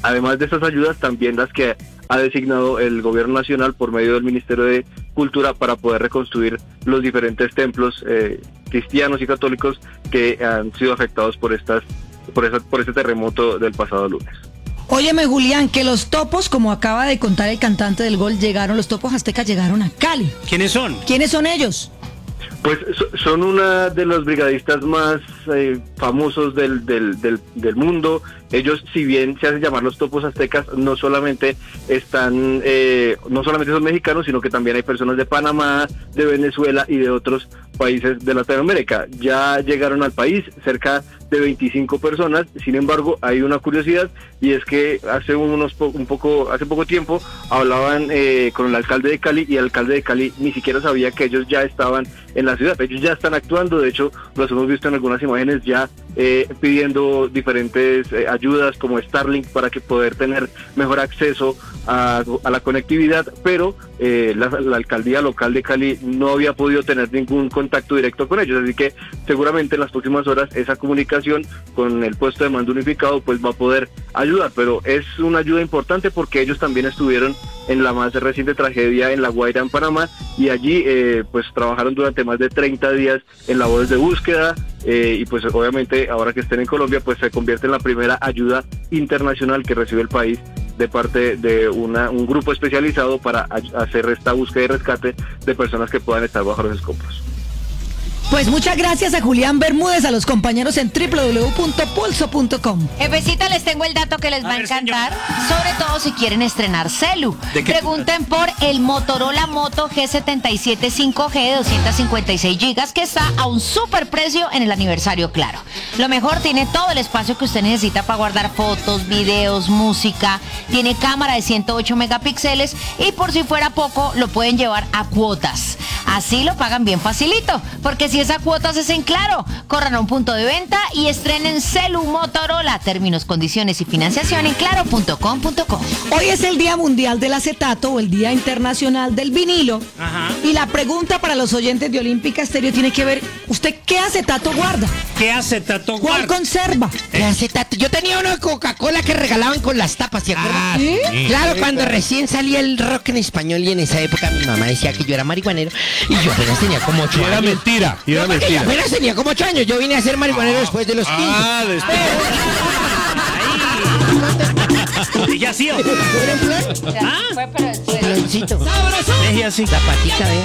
además de estas ayudas, también las que ha designado el gobierno nacional por medio del Ministerio de Cultura para poder reconstruir los diferentes templos cristianos y católicos que han sido afectados por este terremoto del pasado lunes. Óyeme, Julián, que los topos, como acaba de contar el cantante del Gol, los topos aztecas llegaron a Cali. ¿Quiénes son? ¿Quiénes son ellos? Pues son una de los brigadistas más famosos del mundo. Ellos, si bien se hacen llamar los topos aztecas, no solamente son mexicanos, sino que también hay personas de Panamá, de Venezuela y de otros países de Latinoamérica. Ya llegaron al país cerca de 25 personas. Sin embargo, hay una curiosidad, y es que hace poco tiempo hablaban con el alcalde de Cali, y el alcalde de Cali ni siquiera sabía que ellos ya estaban en la ciudad. Ellos ya están actuando. De hecho, los hemos visto en algunas imágenes ya pidiendo diferentes ayudas como Starlink para que poder tener mejor acceso a la conectividad, pero la alcaldía local de Cali no había podido tener ningún contacto directo con ellos, así que seguramente en las próximas horas esa comunicación con el puesto de mando unificado pues va a poder ayudar, pero es una ayuda importante porque ellos también estuvieron en la más reciente tragedia en La Guaira, en Panamá, y allí pues trabajaron durante más de 30 días en labores de búsqueda, y pues obviamente ahora que estén en Colombia pues se convierte en la primera ayuda internacional que recibe el país de parte de un grupo especializado para hacer esta búsqueda y rescate de personas que puedan estar bajo los escombros. Pues muchas gracias a Julián Bermúdez, a los compañeros en www.pulso.com. Jefecita, les tengo el dato que les va a encantar, sobre todo si quieren estrenar celu. Pregunten por el Motorola Moto G77 5G de 256 GB que está a un super precio en el aniversario Claro. Lo mejor, tiene todo el espacio que usted necesita para guardar fotos, videos, música, tiene cámara de 108 megapíxeles y por si fuera poco lo pueden llevar a cuotas. Así lo pagan bien facilito, porque si esa cuota es en Claro, corran a un punto de venta y estrenen celu Motorola. Términos, condiciones y financiación en claro.com.co. Hoy es el Día Mundial del Acetato o el Día Internacional del Vinilo. Ajá. Y la pregunta para los oyentes de Olímpica Estéreo tiene que ver, ¿usted qué acetato guarda? ¿Qué acetato guarda? ¿Cuál conserva? ¿Qué acetato? Yo tenía uno de Coca-Cola que regalaban con las tapas, ¿se acuerdan? ¿Sí? Claro, cuando recién salía el rock en español, y en esa época mi mamá decía que yo era marihuanero y yo apenas tenía como 8 años. Era mentira, Yo apenas tenía como 8 años. Yo vine a ser marihuanero después de los 15. después. Dije así, ¿o? Fue, pero Peloncito. Dije así. La patica,